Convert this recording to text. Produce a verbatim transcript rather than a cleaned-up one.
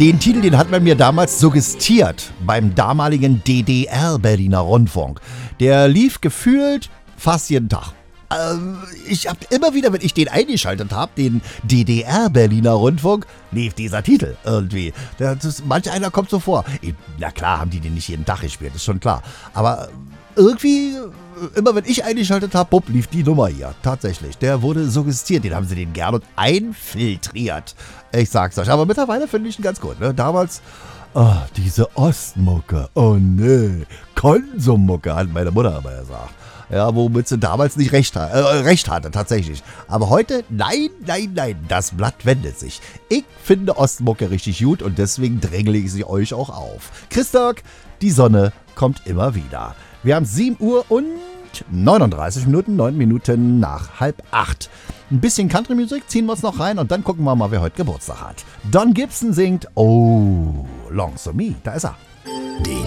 Den Titel, den hat man mir damals suggestiert beim damaligen D D R Berliner Rundfunk. Der lief gefühlt fast jeden Tag. Ich habe immer wieder, wenn ich den eingeschaltet habe, den D D R Berliner Rundfunk, lief dieser Titel irgendwie. Das ist, manch einer kommt so vor. Na klar haben die den nicht jeden Tag gespielt, ist schon klar. Aber irgendwie, immer wenn ich eingeschaltet habe, bupp, lief die Nummer hier. Tatsächlich, der wurde suggestiert. Den haben sie den gern und einfiltriert. Ich sag's euch. Aber mittlerweile finde ich ihn ganz gut. Ne? Damals, oh, diese Ostmucke. Oh nee, Konsummucke, hat meine Mutter immer gesagt. Ja, womit sie damals nicht recht, äh, recht hatte, tatsächlich. Aber heute, nein, nein, nein, das Blatt wendet sich. Ich finde Ostmucke richtig gut und deswegen drängle ich sie euch auch auf. Christag, die Sonne kommt immer wieder. Wir haben sieben Uhr und neununddreißig Minuten, neun Minuten nach halb acht. Ein bisschen Country-Musik ziehen wir uns noch rein und dann gucken wir mal, wer heute Geburtstag hat. Don Gibson singt Oh, Long So Me, da ist er. Die